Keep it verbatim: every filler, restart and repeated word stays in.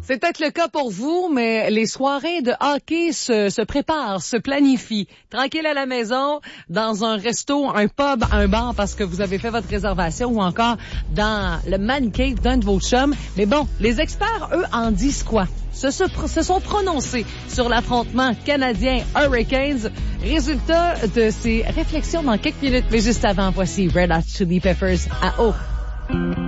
C'est peut-être le cas pour vous, mais les soirées de hockey se, se préparent, se planifient. Tranquille à la maison, dans un resto, un pub, un bar parce que vous avez fait votre réservation ou encore dans le man cave d'un de vos chums. Mais bon, les experts, eux, en disent quoi? Se, se, se sont prononcés sur l'affrontement canadien-Hurricanes. Résultat de ces réflexions dans quelques minutes, mais juste avant, voici Red Hot Chili Peppers à eau.